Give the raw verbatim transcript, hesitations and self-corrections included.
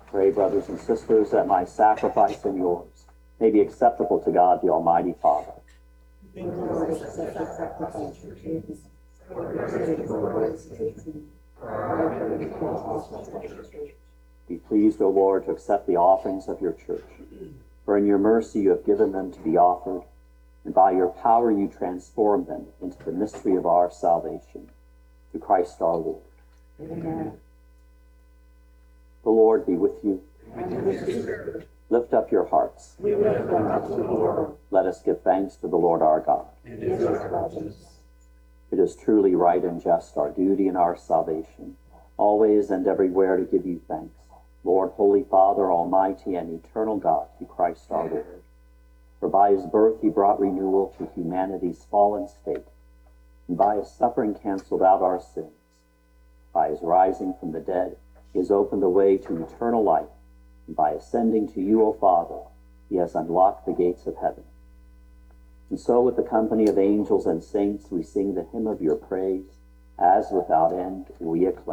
Pray, brothers and sisters, that my sacrifice and yours may be acceptable to God, the Almighty Father. Be pleased, O Lord, to accept the offerings of your church. For in your mercy you have given them to be offered, and by your power you transform them into the mystery of our salvation. Through Christ our Lord. Amen. The Lord be with you. Amen. Lift up your hearts. We lift them up to the Lord. Let us give thanks to the Lord our God. It is righteous. It is truly right and just, our duty and our salvation, always and everywhere to give you thanks, Lord, Holy Father, Almighty and eternal God, through Christ our Lord. For by his birth he brought renewal to humanity's fallen state, and by his suffering canceled out our sins. By his rising from the dead, he has opened the way to eternal life, and by ascending to you, O Father, he has unlocked the gates of heaven. And so with the company of angels and saints we sing the hymn of your praise, as without end we acclaim.